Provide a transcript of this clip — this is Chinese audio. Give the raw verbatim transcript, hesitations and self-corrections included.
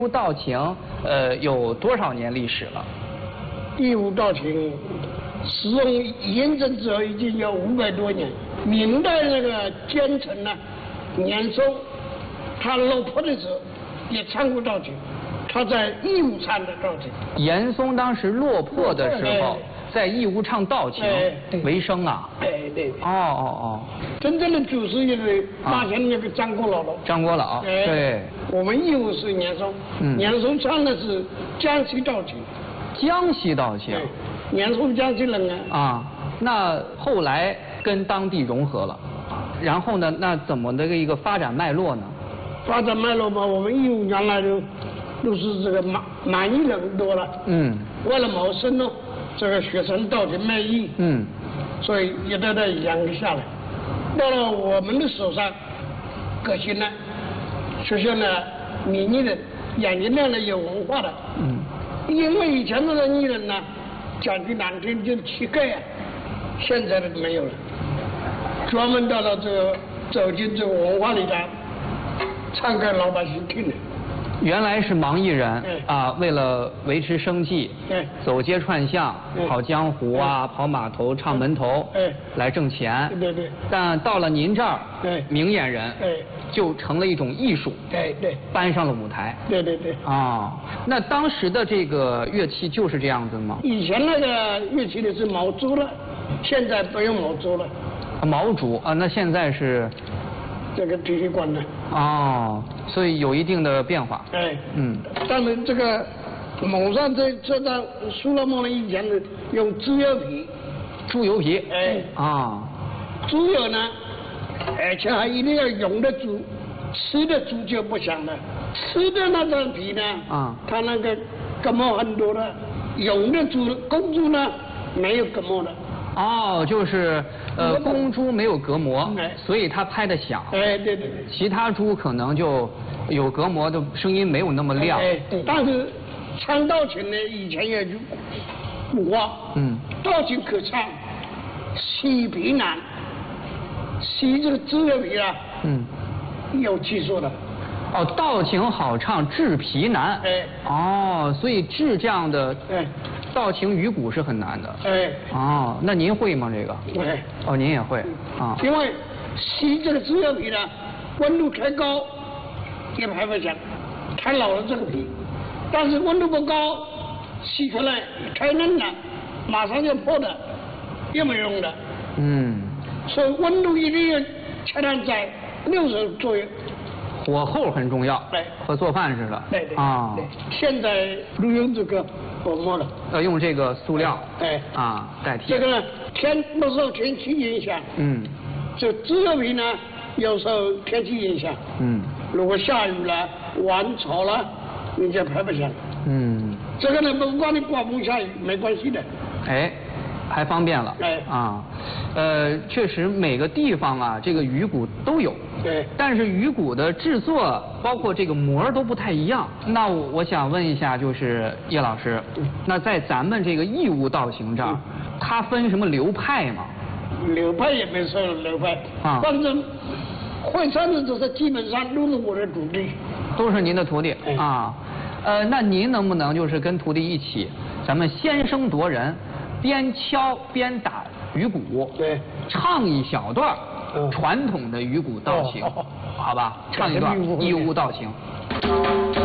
道情呃有多少年历史了？ 义乌道情使用验证之后已经有五百多年。明代那个奸臣呢，年松，他落魄的时候也唱过道情，他在义乌唱的道情。 严嵩当时落魄的时候，在义乌唱道情为生啊。 哎，对。 哦哦哦。真正的祖师就是马前那个张国老了。 张国老。对。 我们义乌是严嵩，严嵩唱的是江西道情。 江西道情。 严嵩江西人啊。 啊，那后来跟当地融合了，然后呢，那怎么的一个发展脉络呢？ 发展脉络嘛，我们义乌原来就都是这个满满裔人多了。嗯。为了谋生呢，这个学生道情卖艺。嗯。所以一代代养下来，到了我们的手上，革新了，学校呢，民艺的演艺量呢有文化的。嗯。因为以前的艺人呢，讲句难听就是乞丐啊，现在的没有了，专门到了这个走进这个文化里来，唱给老百姓听的。 原来是盲艺人啊，为了维持生计，走街串巷、跑江湖啊、跑码头、唱门头，来挣钱。 对对。 但到了您这儿，明眼人，就成了一种艺术， 对对， 搬上了舞台。 对对对。 啊，那当时的这个乐器就是这样子吗？ 以前那个乐器的是毛竹了，现在不用毛竹了。 毛竹啊，那现在是？ 这个体育馆的哦，所以有一定的变化。 哎，嗯，但是这个蒙上这这张苏拉蒙的以前的用猪油皮， 猪油皮， 哎啊， 猪油呢，而且还一定要用的猪，吃的猪就不香了。吃的那张皮呢，啊，它那个隔膜很多的，用的猪公猪呢没有隔膜的。 哦，就是呃，公猪没有隔膜，所以它拍得响。 哎，对对。 其他猪可能就有隔膜的声音没有那么亮。 哎，但是唱道情呢，以前有句古话，嗯，道情可唱，洗皮难。洗这个猪油皮啊，嗯，有技术的。 哦，道情好唱，制皮难。 哎。 哦，所以制这样的。哎。道情鱼骨是很难的。 哎。 哦，那您会吗？这个？ 会。 哦，您也会啊。 因为洗这个猪油皮呢，温度太高也拍不响，太老了这个皮；但是温度不高，洗出来太嫩了，马上就破的，也没用的。嗯。所以温度一定要恰当在六十左右。 火候很重要，对，和做饭似的。 对对啊，现在不用这个薄膜了， 要用这个塑料， 哎啊代替。 这个呢，天不受天气影响，嗯，这猪油皮呢，有时候天气影响，嗯，如果下雨了、晚潮了，你就拍不响。嗯，这个呢，不管你刮风下雨没关系的。 哎。还方便了， 哎啊，呃，确实每个地方啊，这个鱼骨都有， 对， 但是鱼骨的制作，包括这个膜都不太一样。那我想问一下，就是叶老师，那在咱们这个义乌道情这儿，它分什么流派吗？ 流派也没说流派啊，反正会唱的就是基本上都是我的徒弟， 都是您的徒弟啊。呃，那您能不能就是跟徒弟一起，咱们先声夺人？边敲边打鱼鼓， 对， 唱一小段传统的鱼鼓道情，好吧，唱一段义乌道情。